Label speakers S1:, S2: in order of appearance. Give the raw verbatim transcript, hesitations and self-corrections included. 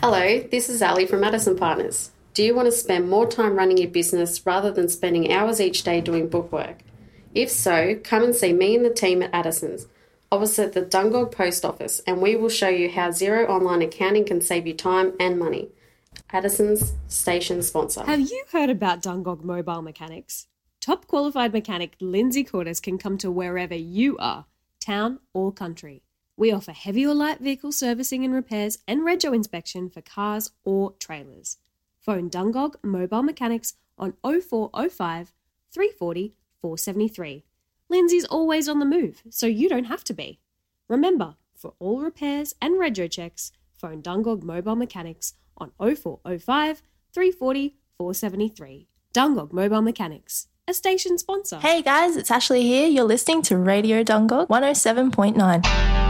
S1: Hello, this is Ali from Addison Partners. Do you want to spend more time running your business rather than spending hours each day doing bookwork? If so, come and see me and the team at Addison's, opposite the Dungog Post Office, and we will show you how Xero Online Accounting can save you time and money. Addison's station sponsor.
S2: Have you heard about Dungog Mobile Mechanics? Top qualified mechanic Lindsay Cordes can come to wherever you are, town or country. We offer heavy or light vehicle servicing and repairs and rego inspection for cars or trailers. Phone Dungog Mobile Mechanics on oh four oh five, three four oh, four seven three. Lindsay's always on the move, so you don't have to be. Remember, for all repairs and rego checks, phone Dungog Mobile Mechanics on oh four oh five, three four oh, four seven three. Dungog Mobile Mechanics, a station sponsor.
S3: Hey guys, it's Ashley here. You're listening to Radio Dungog one oh seven point nine.